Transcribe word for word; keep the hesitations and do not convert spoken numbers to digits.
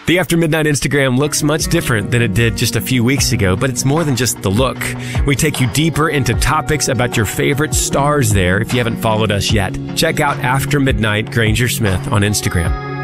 The After Midnight Instagram looks much different than it did just a few weeks ago, but it's more than just the look. We take you deeper into topics about your favorite stars there if you haven't followed us yet. Check out After Midnight Granger Smith on Instagram.